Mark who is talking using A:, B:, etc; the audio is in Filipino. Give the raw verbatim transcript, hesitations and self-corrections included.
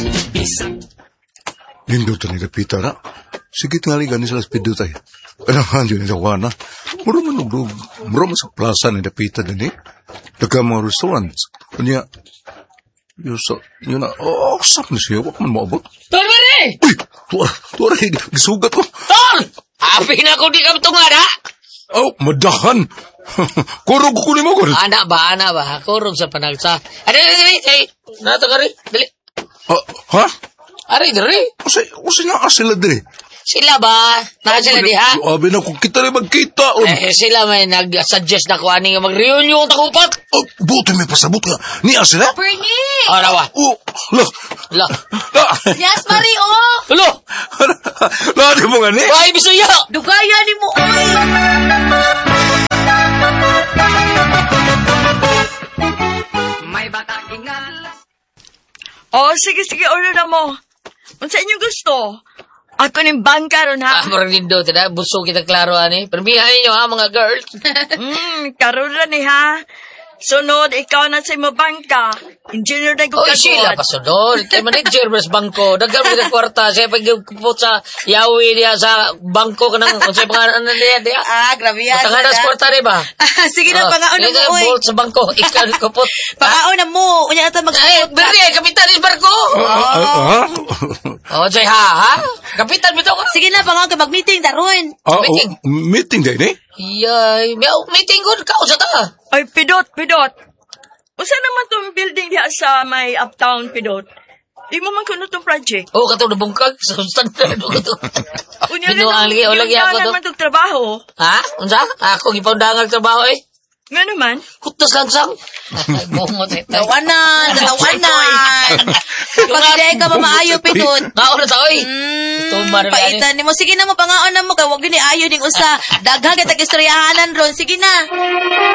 A: Lindo to ni Dapita na. Sige tingali gani sila speedo tayo. Kailangan yun nila wana. Mura man nugdug. Mura man sa plaza ni Dapita din eh. Daga mga restaurants. Kanya, yun sa, yun na, oh, sap na siya. Wak man maabot.
B: Tol, mare!
A: Uy! Tuwara, tuwara, gisugat ko.
B: Tol! Happy na ko di ka tungan, ha?
A: Oh, madahan. Kurog ko ni mo, kurog.
B: Ana ba, ana ba? Kurog sa panagsa. Ari, ari, ari, ari. Nato ka rin. Dali.
A: Ha? Ha?
B: Ari, dali.
A: Kasi, kasi na sila dire.
B: Sila ba? Naka sila di, ha?
A: Abi na kung kita rin magkita. On.
B: Eh, sila may nag-suggest na kung aning mag-reunion takupat.
A: Oh, buti may pasabot ka. Niya sila?
C: Bernie!
B: O, rawa.
A: Oh, lah.
B: Lo.
C: Yes, Marie, oh!
B: Lo!
A: Lah, di mo nga ni.
B: Why, bisuyo?
C: Dugaya ni mo, oy!
D: May bataking alas.
E: Oh, sige, sige, order na mo. Kung sa inyo gusto. Ako ning bangka ron, ha?
B: Ah, marang lindo, tada. Buso kita klaro, ani. Permihan ninyo, ha, mga girls.
E: Hmm, karon ron eh, ha? Sunod, ikaw na sa imo bangka. Engineer na ko
B: Oy, sila pa sunod. Kay manager, mas bangko. Dagang mga kwarta. Siya pag-put sa yawi niya sa bangko ka ng, kung siya pangalan na niya, diya.
C: Ah, grabe yan.
B: Matanganas kwarta rin ba?
C: Ah, sige na, pangaon na mo, oy.
B: Bolt sa bangko. Ikaw ni kupot.
C: Pangaon na mo. Unya natin mag-
B: Ay, Bernie, kapitan ni barko.
A: Ha?
B: Oh, Jay, ha, ha? Kapitan, bitaw ka.
C: Sige na, pangaon ka mag-meeting, daron.
A: Ah, oh,
B: Meeting.
A: meeting din eh?
B: Yay, may meeting ko, kausa ta.
E: Ay, pidot, pidot. Usa naman tong building diha sa may uptown, pidot. Di mo man kuno tong project.
B: Oh, katong nabungkag sa standard ko to.
E: Unya
B: Binuang lagi, o lagi ako to.
E: man tong trabaho.
B: Ha? Unsa? Ako gipaundangan trabaho eh.
E: Nga naman.
B: Kutos lang sang. Ay, bungot eh.
C: Tawanan, tawanan. Pag-iday ka ba maayo, Pidot?
B: Ngao na ta, oy.
C: Hmm,
B: Tumbar na
C: paitan ni mo. Sige na mo, pangaon na mo. Kaya wag yun ni ayo ding usa. Daghang kita istoryahanan ron. Sige na.